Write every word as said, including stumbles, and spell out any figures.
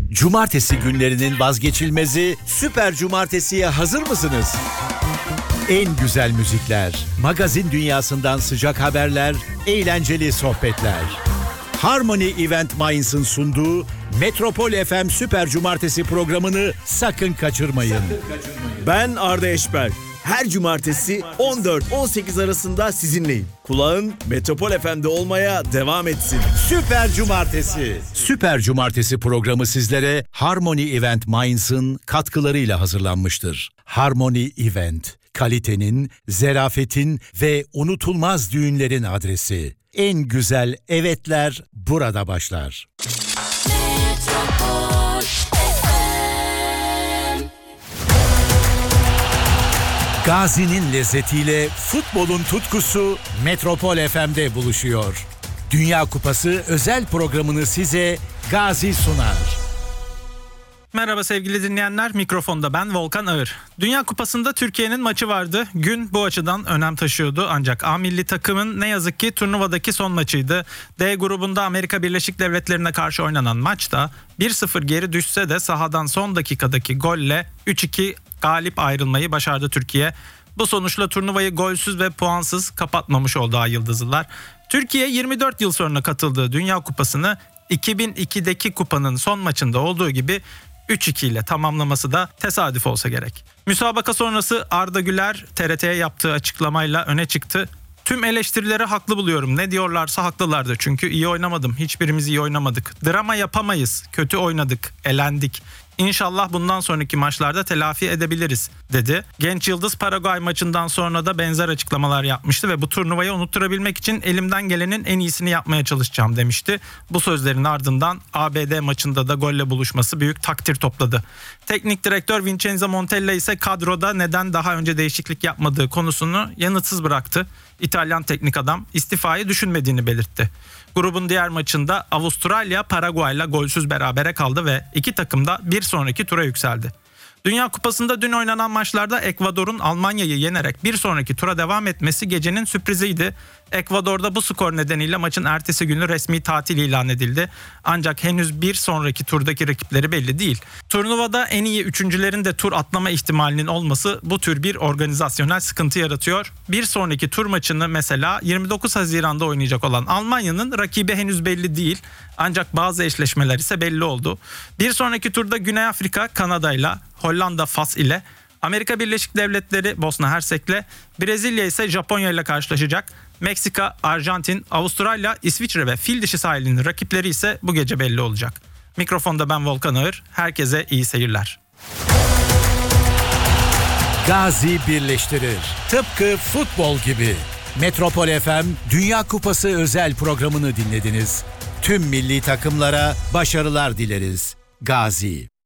Cumartesi günlerinin vazgeçilmezi Süper Cumartesi'ye hazır mısınız? En güzel müzikler, magazin dünyasından sıcak haberler, eğlenceli sohbetler. Harmony Event Mainz'ın sunduğu Metropol F M Süper Cumartesi programını sakın kaçırmayın. Sakın kaçırmayın. Ben Arda Eşber. Her cumartesi on dört on sekiz arasında sizinleyim. Kulağın Metropol F M'de olmaya devam etsin. Süper Cumartesi. Süper Cumartesi programı sizlere Harmony Event Mainz'ın katkılarıyla hazırlanmıştır. Harmony Event, kalitenin, zerafetin ve unutulmaz düğünlerin adresi. En güzel evetler burada başlar. Gazi'nin lezzetiyle futbolun tutkusu Metropol F M'de buluşuyor. Dünya Kupası özel programını size Gazi sunar. Merhaba sevgili dinleyenler, mikrofonda ben Volkan Ağır. Dünya Kupası'nda Türkiye'nin maçı vardı. Gün bu açıdan önem taşıyordu ancak A milli takımın ne yazık ki turnuvadaki son maçıydı. D grubunda Amerika Birleşik Devletleri'ne karşı oynanan maçta bir sıfır geri düşse de sahadan son dakikadaki golle üç iki galip ayrılmayı başardı Türkiye. Bu sonuçla turnuvayı golsüz ve puansız kapatmamış oldu Ay Yıldızlılar. Türkiye yirmi dört yıl sonra katıldığı Dünya Kupası'nı iki bin ikideki kupanın son maçında olduğu gibi üç iki ile tamamlaması da tesadüf olsa gerek. Müsabaka sonrası Arda Güler T R T'ye yaptığı açıklamayla öne çıktı. Tüm eleştirileri haklı buluyorum. Ne diyorlarsa haklılardı. Çünkü iyi oynamadım. Hiçbirimiz iyi oynamadık. Drama yapamayız. Kötü oynadık. Elendik. İnşallah bundan sonraki maçlarda telafi edebiliriz dedi. Genç Yıldız Paraguay maçından sonra da benzer açıklamalar yapmıştı ve bu turnuvayı unutturabilmek için elimden gelenin en iyisini yapmaya çalışacağım demişti. Bu sözlerin ardından A B D maçında da golle buluşması büyük takdir topladı. Teknik direktör Vincenzo Montella ise kadroda neden daha önce değişiklik yapmadığı konusunu yanıtsız bıraktı. İtalyan teknik adam istifayı düşünmediğini belirtti. Grubun diğer maçında Avustralya Paraguay'la golsüz berabere kaldı ve iki takım da bir sonraki tura yükseldi. Dünya Kupası'nda dün oynanan maçlarda Ekvador'un Almanya'yı yenerek bir sonraki tura devam etmesi gecenin sürpriziydi. Ekvador'da bu skor nedeniyle maçın ertesi günü resmi tatil ilan edildi. Ancak henüz bir sonraki turdaki rakipleri belli değil. Turnuvada en iyi üçüncülerin de tur atlama ihtimalinin olması bu tür bir organizasyonel sıkıntı yaratıyor. Bir sonraki tur maçını mesela yirmi dokuz Haziran'da oynayacak olan Almanya'nın rakibi henüz belli değil. Ancak bazı eşleşmeler ise belli oldu. Bir sonraki turda Güney Afrika Kanada'yla, Hollanda Fas ile, Amerika Birleşik Devletleri Bosna Hersek'le, Brezilya ise Japonya ile karşılaşacak. Meksika, Arjantin, Avustralya, İsviçre ve fil dişi sahilinin rakipleri ise bu gece belli olacak. Mikrofonda ben Volkan Ağır. Herkese iyi seyirler. Gazi birleştirir. Tıpkı futbol gibi. Metropol F M Dünya Kupası özel programını dinlediniz. Tüm milli takımlara başarılar dileriz. Gazi.